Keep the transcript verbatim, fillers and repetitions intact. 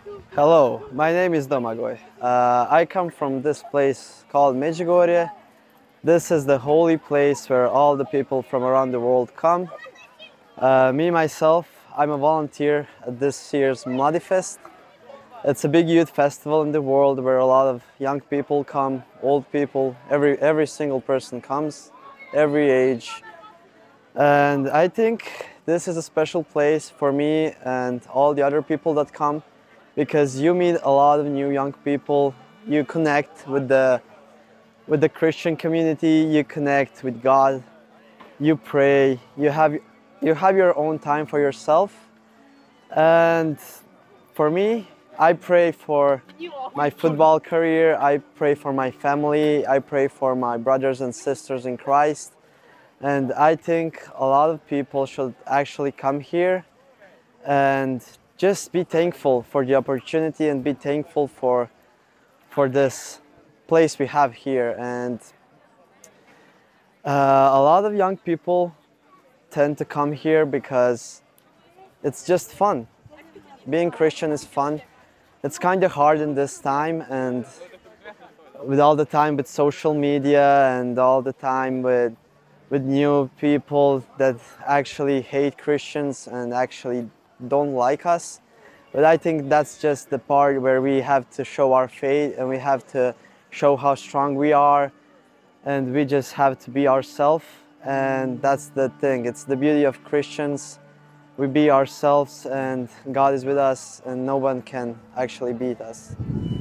Hello, my name is Domagoj. Uh, I come from this place called Medjugorje. This is the holy place where all the people from around the world come. Uh, me, myself, I'm a volunteer at this year's Mladi Fest. It's a big youth festival in the world where a lot of young people come, old people, every, every single person comes, every age. And I think this is a special place for me and all the other people that come because you meet a lot of new young people, you connect with the with the Christian community, you connect with God, you pray, you have you have your own time for yourself. And for me, I pray for my football career, I pray for my family, I pray for my brothers and sisters in Christ. And I think a lot of people should actually come here and just be thankful for the opportunity and be thankful for for this place we have here. And uh, a lot of young people tend to come here because it's just fun. Being Christian is fun. It's kind of hard in this time, and with all the time with social media and all the time with with new people that actually hate Christians and actually don't like us. But I think that's just the part where we have to show our faith and we have to show how strong we are, and we just have to be ourselves. And that's the thing. It's the beauty of Christians. We be ourselves and God is with us and no one can actually beat us.